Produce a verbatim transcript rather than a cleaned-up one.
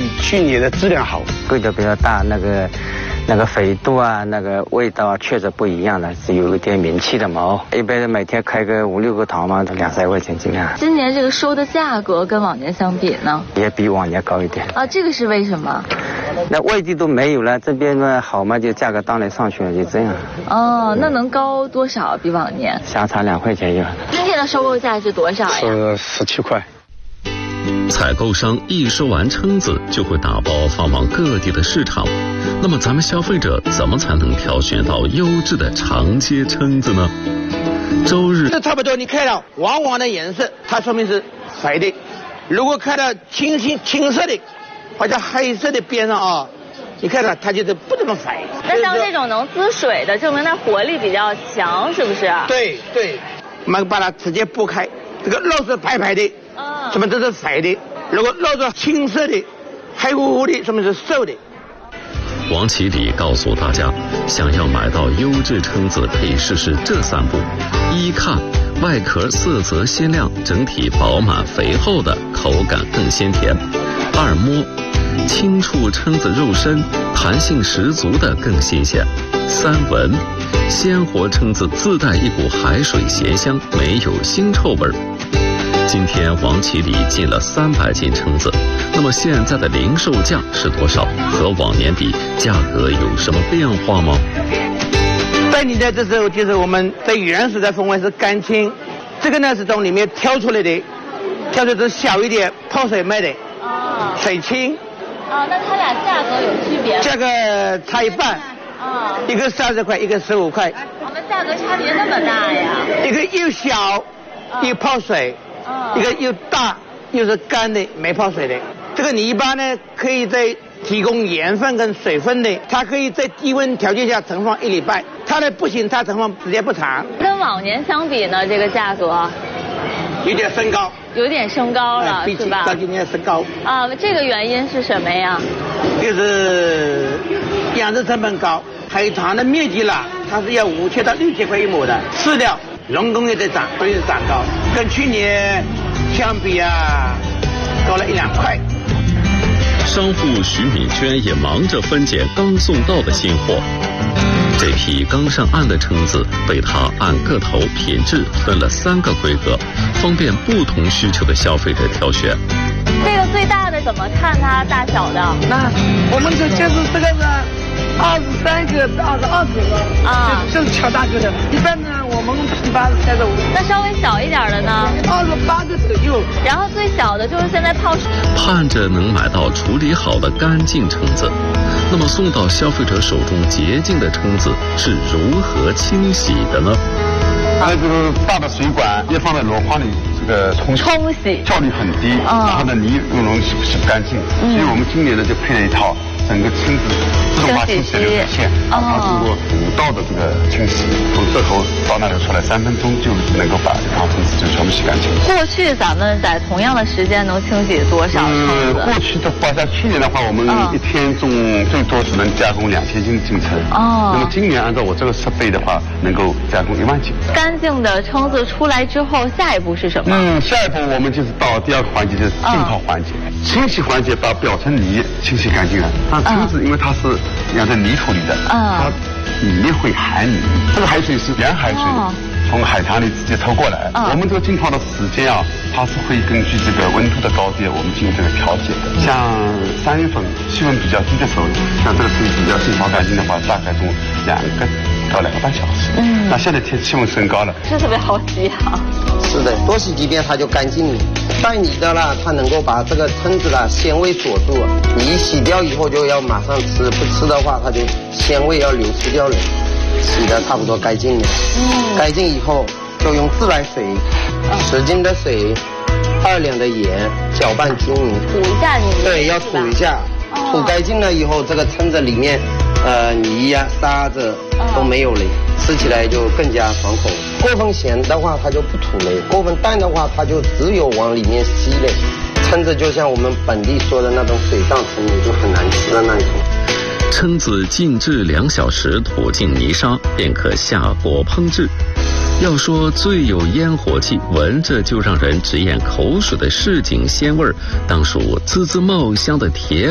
比去年的质量好， 规格比较大，那个那个肥度啊，那个味道啊，确实不一样了，是有一点名气的毛。一般每天开个五六个塘嘛，两三块钱斤啊。 今年这个收的价格跟往年相比呢， 也比往年高一点啊。这个是为什么？ 那外地都没有了，这边呢好嘛，就价格当然上去了，就这样。 哦，那能高多少？比往年相差两块钱有。 今天的收购价是多少呀？ 是十七块。 采购商一收完蛏子就会打包放往各地的市场，那么咱们消费者怎么才能挑选到优质的长街蛏子呢？周日这差不多，你看到黄黄的颜色，它说明是肥的；如果看到青青青色的，或者黑色的边上啊，你看到它就是不怎么肥。 那像这种能滋水的，证明它活力比较强，是不是？ 对对，我们把它直接剥开，这个肉是白白的， 啊， 说明这是肥的；如果肉是青色的、黑乎乎的，说明是瘦的。 王启礼告诉大家，想要买到优质蛏子，可以试试这三步：一看，外壳色泽鲜亮，整体饱满肥厚的，口感更鲜甜；二摸，轻触蛏子肉身，弹性十足的更新鲜；三闻，鲜活蛏子自带一股海水咸香，没有腥臭味儿。今天王启礼进了三百斤蛏子，那么现在的零售价是多少？和往年比，价格有什么变化吗？ 在你的这时候，就是我们最原始的风味是干青，这个呢是从里面挑出来的，挑出来是小一点泡水卖的， 啊， 水青。 啊，那它俩价格有区别吗？ 价格差一半。 啊， 一个三十块，一个十五块。 我们价格差别那么大呀？ 一个又小，又泡水。 哦、 一个又大又是干的没泡水的，这个泥巴呢可以在提供盐分跟水分的，它可以在低温条件下存放一礼拜，它呢不行，它存放时间不长。 跟往年相比呢，这个价格有点升高， 有点升高了， 哎、 是吧？ 到今年升高啊，这个原因是什么呀？ 就是养殖成本高，海塘的面积啦，它是要五千到六千块一亩的，饲料。人工也在涨，所以是涨高，跟去年相比啊，高了一两块。 商户徐敏娟也忙着分拣刚送到的新货。这批刚上岸的蛏子被她按个头、品质分了三个规格，方便不同需求的消费者挑选。 这个最大的怎么看它大小的？ 那我们这就是这个是二十三个到二十二个啊，就是超大个的。一般呢，我们一般是三十五。 那稍微小一点的呢？ 二十八个左右。 然后最小的就是现在泡水。 盼着能买到处理好的干净蛏子，那么送到消费者手中洁净的蛏子是如何清洗的呢？ 它这个大的水管也放在箩筐里，这个冲洗冲洗效率很低， 哦、 然后呢泥又容易洗不洗不干净，嗯、所以我们今年呢就配了一套整个蛏子自动化清洗流水线，然后通过五道的这个清洗，从这头到那头出来三分钟就能够把这套蛏子就全部洗干净。 过去咱们在同样的时间能清洗多少蛏子？ 嗯，过去的话，像去年的话，我们一天中最多只能加工两千斤的净蛏。哦。那么今年按照我这个设备的话，能够加工一万斤。 干净的蛏子出来之后，下一步是什么？ 嗯，下一步我们就是到第二个环节，就是浸泡环节。清洗环节把表层泥清洗干净了。那蛏子因为它是养在泥土里的，它里面会含泥。这个海水是原海水，从海塘里直接抽过来。我们这个浸泡的时间啊，它是会根据这个温度的高低，我们进行这个调节的。像三月份气温比较低的时候，像这个蛏子要浸泡干净的话，大概从两个到两个半小时。嗯，那现在天气温升高了， 是特别好洗啊。 是的，多洗几遍它就干净了。带泥的啦，它能够把这个蛏子啦鲜味锁住。你洗掉以后就要马上吃，不吃的话它就鲜味要流失掉了。洗的差不多干净了，嗯，干净以后就用自来水，十斤的水，二两的盐，搅拌均匀。 煮一下你。 对，要煮一下，煮干净了以后，这个蛏子里面，呃，泥呀、沙子都没有了。吃起来就更加爽口。过分咸的话，它就不吐了；过分淡的话，它就只有往里面吸了。蛏子就像我们本地说的那种水上蛏，也就很难吃的那一种。 蛏子静置两小时，吐净泥沙，便可下锅烹制。要说最有烟火气，闻着就让人直咽口水的市井鲜味儿，当属滋滋冒香的铁